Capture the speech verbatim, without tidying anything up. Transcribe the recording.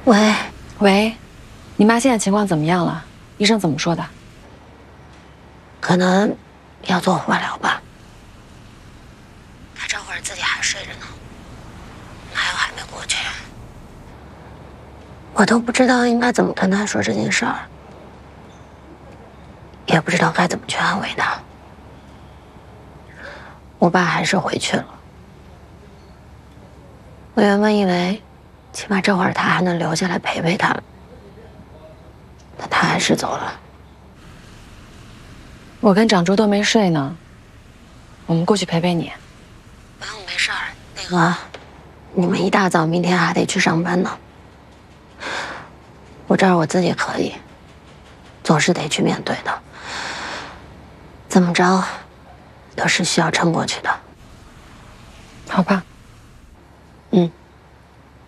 喂， 喂，你妈现在情况怎么样了？医生怎么说的？ 可能要做化疗吧。她这会儿自己还睡着呢，麻药还没过去，我都不知道应该怎么跟她说这件事儿，也不知道该怎么去安慰她。我爸还是回去了。我原本以为，起码这会儿他还能留下来陪陪他们，但他还是走了。 我跟长珠都没睡呢，我们过去陪陪你。 不用，没事儿。那个，你们一大早明天还得去上班呢。我这儿我自己可以，总是得去面对的。怎么着，都是需要撑过去的。 好吧。 嗯。